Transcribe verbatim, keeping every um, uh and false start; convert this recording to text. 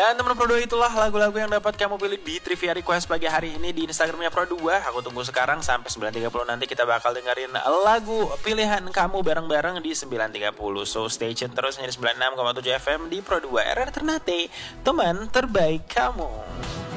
Dan teman Pro dua, itulah lagu-lagu yang dapat kamu pilih di Trivia Request pagi hari ini di Instagramnya Pro dua. Aku tunggu sekarang sampai sembilan tiga puluh nanti kita bakal dengerin lagu pilihan kamu bareng-bareng di sembilan tiga puluh. So stay tune terus di sembilan puluh enam koma tujuh F M di Pro dua, era Ternate, teman terbaik kamu.